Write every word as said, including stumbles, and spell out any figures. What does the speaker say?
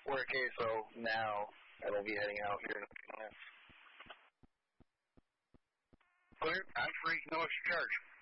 We're at K S O now, and we'll be heading out here in a few minutes. Clear. I'm free. No extra charge.